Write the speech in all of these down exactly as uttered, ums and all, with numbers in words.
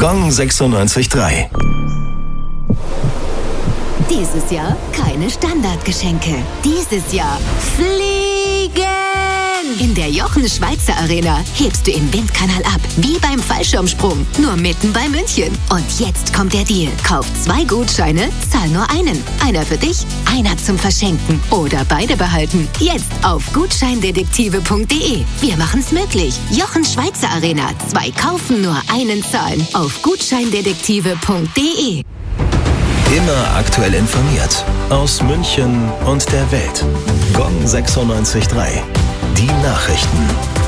Gong sechsundneunzig Komma drei. Dieses Jahr keine Standardgeschenke. Dieses Jahr fliegen! In der Jochen Schweizer Arena hebst du im Windkanal ab, wie beim Fallschirmsprung, nur mitten bei München. Und jetzt kommt der Deal. Kauf zwei Gutscheine, zahl nur einen. Einer für dich, einer zum Verschenken oder beide behalten. Jetzt auf gutscheindetektive punkt de. Wir machen's möglich. Jochen Schweizer Arena. Zwei kaufen, nur einen zahlen. Auf gutscheindetektive punkt de. Immer aktuell informiert. Aus München und der Welt. Gong sechsundneunzig Komma drei. Die Nachrichten.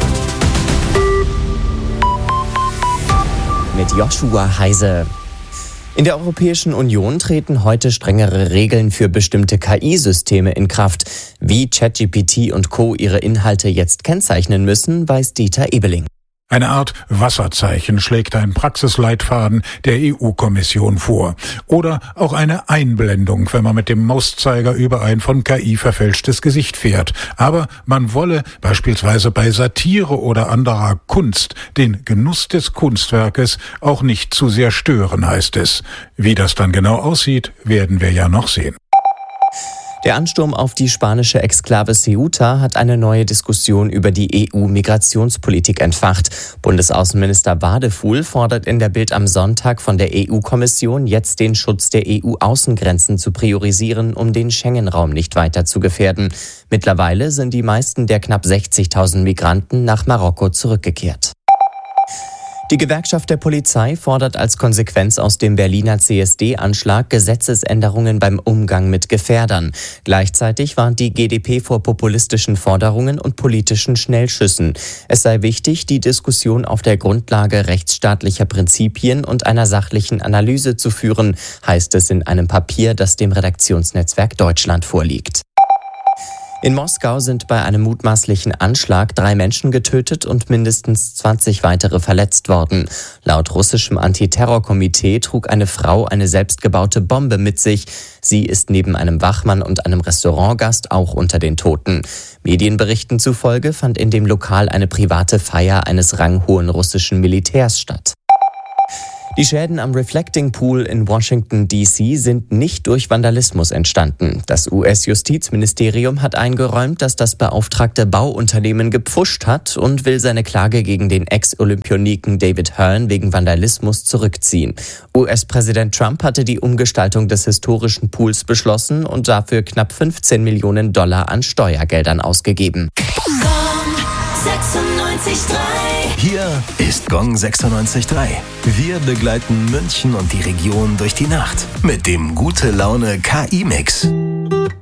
Mit Joshua Heise. In der Europäischen Union treten heute strengere Regeln für bestimmte K I-Systeme in Kraft. Wie ChatGPT und Co. ihre Inhalte jetzt kennzeichnen müssen, weiß Dieter Ebeling. Eine Art Wasserzeichen schlägt ein Praxisleitfaden der E U-Kommission vor. Oder auch eine Einblendung, wenn man mit dem Mauszeiger über ein von K I verfälschtes Gesicht fährt. Aber man wolle beispielsweise bei Satire oder anderer Kunst den Genuss des Kunstwerkes auch nicht zu sehr stören, heißt es. Wie das dann genau aussieht, werden wir ja noch sehen. Der Ansturm auf die spanische Exklave Ceuta hat eine neue Diskussion über die E U-Migrationspolitik entfacht. Bundesaußenminister Wadefuhl fordert in der Bild am Sonntag von der E U-Kommission, jetzt den Schutz der E U-Außengrenzen zu priorisieren, um den Schengen-Raum nicht weiter zu gefährden. Mittlerweile sind die meisten der knapp sechzigtausend Migranten nach Marokko zurückgekehrt. Die Gewerkschaft der Polizei fordert als Konsequenz aus dem Berliner C S D-Anschlag Gesetzesänderungen beim Umgang mit Gefährdern. Gleichzeitig warnt die G d P vor populistischen Forderungen und politischen Schnellschüssen. Es sei wichtig, die Diskussion auf der Grundlage rechtsstaatlicher Prinzipien und einer sachlichen Analyse zu führen, heißt es in einem Papier, das dem Redaktionsnetzwerk Deutschland vorliegt. In Moskau sind bei einem mutmaßlichen Anschlag drei Menschen getötet und mindestens zwanzig weitere verletzt worden. Laut russischem Antiterrorkomitee trug eine Frau eine selbstgebaute Bombe mit sich. Sie ist neben einem Wachmann und einem Restaurantgast auch unter den Toten. Medienberichten zufolge fand in dem Lokal eine private Feier eines ranghohen russischen Militärs statt. Die Schäden am Reflecting Pool in Washington D C sind nicht durch Vandalismus entstanden. Das U S-Justizministerium hat eingeräumt, dass das beauftragte Bauunternehmen gepfuscht hat und will seine Klage gegen den Ex-Olympioniken David Hearn wegen Vandalismus zurückziehen. U S-Präsident Trump hatte die Umgestaltung des historischen Pools beschlossen und dafür knapp fünfzehn Millionen Dollar an Steuergeldern ausgegeben. Gong sechsundneunzig Komma drei. Hier ist Gong sechsundneunzig Komma drei. Wir begleiten München und die Region durch die Nacht mit dem Gute-Laune-K I-Mix.